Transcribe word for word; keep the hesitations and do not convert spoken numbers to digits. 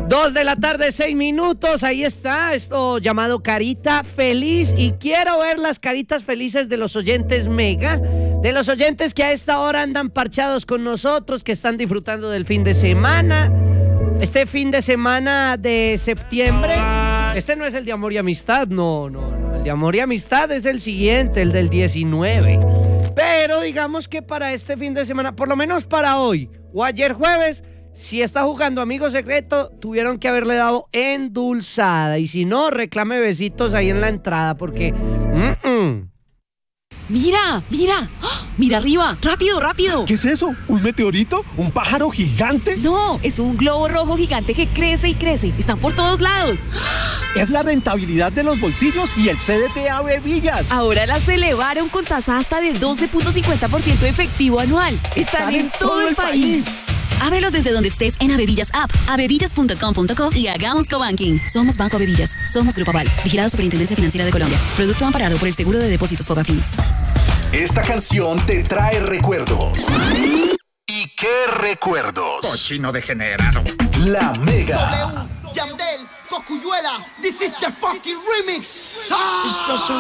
Dos de la tarde, seis minutos, ahí está, esto llamado Carita Feliz, y quiero ver las caritas felices de los oyentes Mega, de los oyentes que a esta hora andan parchados con nosotros, que están disfrutando del fin de semana, este fin de semana de septiembre. Este no es el de amor y amistad, no, no, no, el de amor y amistad es el siguiente, el del diecinueve, pero digamos que para este fin de semana, por lo menos para hoy o ayer jueves, si está jugando Amigo Secreto, tuvieron que haberle dado endulzada. Y si no, reclame besitos ahí en la entrada, porque... Mm-mm. ¡Mira! ¡Mira! ¡Oh! ¡Mira arriba! ¡Rápido, rápido! ¿Qué es eso? ¿Un meteorito? ¿Un pájaro gigante? No, es un globo rojo gigante que crece y crece. Están por todos lados. Es la rentabilidad de los bolsillos y el C D T A Bevillas. Ahora las elevaron con tasa hasta del doce punto cincuenta por ciento efectivo anual. Están, Están en, en todo, todo el país. país. Ábrelos desde donde estés en Abevillas App, abevillas punto com punto co y hagamos cobanking. Somos Banco Abevillas. Somos Grupo Aval. Vigilado Superintendencia Financiera de Colombia. Producto amparado por el Seguro de Depósitos Fogafín. Esta canción te trae recuerdos. ¿Y qué recuerdos? Cochino degenerado. La Mega. W, Yandel, Cocuyuela. This is the fucking remix. Ah.